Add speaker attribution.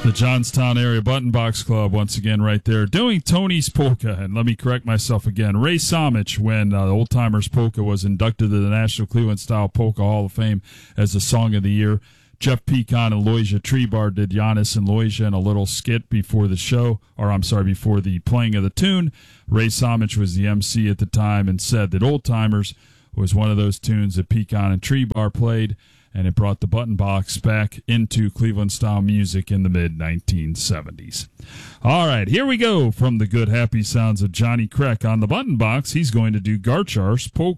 Speaker 1: The Johnstown Area Button Box Club, once again, right there, doing Tony's Polka. And let me correct myself again. Ray Samich, when the Old Timers Polka was inducted to the National Cleveland Style Polka Hall of Fame as the Song of the Year. Jeff Pecan and Loisia Trebar did Giannis and Loisia in a little skit before the show, before the playing of the tune. Ray Samich was the MC at the time and said that Old Timers was one of those tunes that Pecan and Trebar played, and it brought the button box back into Cleveland-style music in the mid-1970s. All right, here we go from the good, happy sounds of Johnny Kreck on the button box. He's going to do Garchar's Polka.